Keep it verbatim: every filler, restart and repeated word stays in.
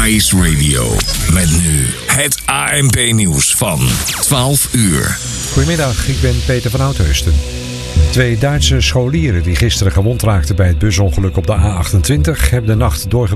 Ice Radio. Met nu het A N P-nieuws van twaalf uur. Goedemiddag, ik ben Peter van Oudheusden. Twee Duitse scholieren die gisteren gewond raakten bij het busongeluk op de A achtentwintig hebben de nacht doorgebracht